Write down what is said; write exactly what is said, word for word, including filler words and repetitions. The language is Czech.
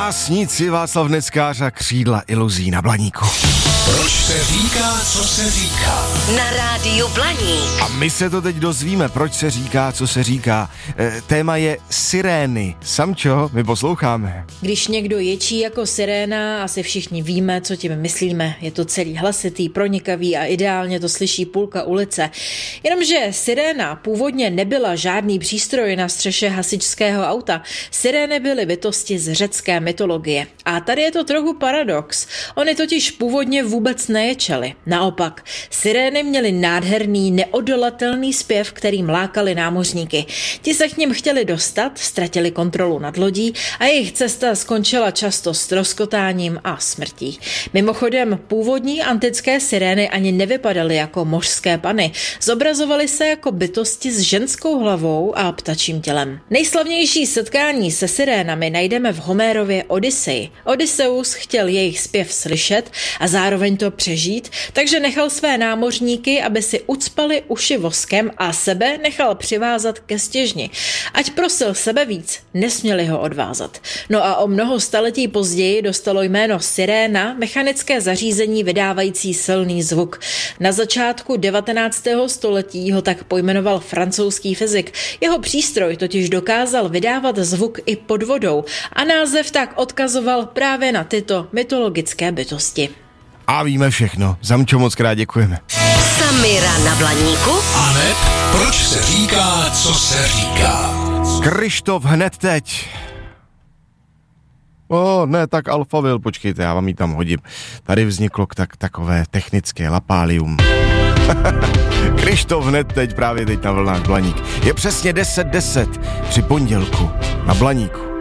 Básníci Václav Neckář a Křídla iluzí na Blaníku. Proč se říká, co se říká? Na rádiu Blaník. A my se to teď dozvíme, proč se říká, co se říká. E, téma je sirény. Samčo, my posloucháme. Když někdo ječí jako siréna, asi všichni víme, co tím myslíme. Je to celý hlasitý, pronikavý a ideálně to slyší půlka ulice. Jenomže siréna původně nebyla žádný přístroj na střeše hasičského auta. Sirény byly bytosti z řecké mytologie. A tady je to trochu paradox. Ony totiž původně vůbec neječely. Naopak, sirény měly nádherný, neodolatelný zpěv, kterým lákali námořníky. Ti se k nim chtěli dostat, ztratili kontrolu nad lodí a jejich cesta skončila často ztroskotáním a smrtí. Mimochodem, původní antické sirény ani nevypadaly jako mořské pany. Zobrazovaly se jako bytosti s ženskou hlavou a ptačím tělem. Nejslavnější setkání se sirénami najdeme v Homérově Odyseji. Odysseus chtěl jejich zpěv slyšet a zároveň to přežít, takže nechal své námořníky, aby si ucpali uši voskem a sebe nechal přivázat ke stěžni. Ať prosil sebe víc, nesměli ho odvázat. No a o mnoho staletí později dostalo jméno siréna mechanické zařízení vydávající silný zvuk. Na začátku devatenáctého století ho tak pojmenoval francouzský fyzik. Jeho přístroj totiž dokázal vydávat zvuk i pod vodou a název tak odkazoval právě na tyto mytologické bytosti. A víme všechno. Zamčo, moc krát děkujeme. Samira na Blaníku. A ne, proč se říká, co se říká? Krištof hned teď. O, ne, tak Alphaville, počkejte, já vám ji tam hodím. Tady vzniklo tak, takové technické lapálium. Krištof hned teď, právě teď na vlnách Blaník. Je přesně deset deset při pondělku na Blaníku.